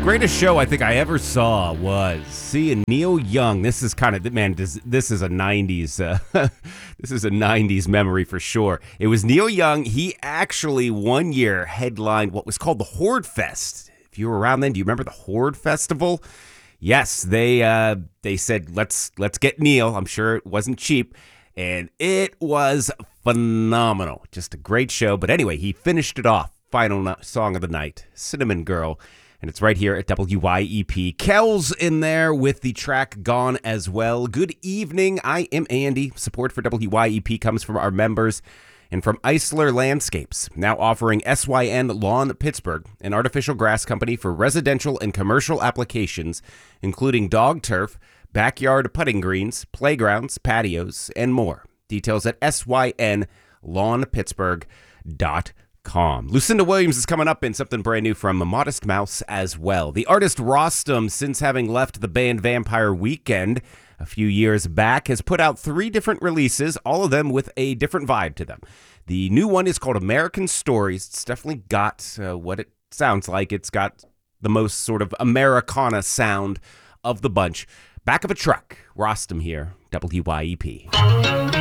Greatest show I think I ever saw was seeing Neil Young. This is kind of, man, this is a 90s, this is a 90s memory for sure. It was Neil Young. He actually one year headlined what was called the Horde Fest. If you were around then, do you remember the Horde Festival? Yes, they said, let's get Neil. I'm sure it wasn't cheap. And it was phenomenal. Just a great show. But anyway, he finished it off. Final song of the night, Cinnamon Girl. And it's right here at WYEP. Kel's in there with the track Gone as well. Good evening. I am Andy. Support for WYEP comes from our members and from Eisler Landscapes, now offering SYN Lawn Pittsburgh, an artificial grass company for residential and commercial applications, including dog turf, backyard putting greens, playgrounds, patios, and more. Details at synlawnpittsburgh.com. Lucinda Williams is coming up in something brand new from Modest Mouse as well. The artist Rostam, since having left the band Vampire Weekend a few years back, has put out 3 different releases, all of them with a different vibe to them. The new one is called American Stories. It's definitely got what it sounds like. It's got the most sort of Americana sound of the bunch. Back of a truck, Rostam here, WYEP.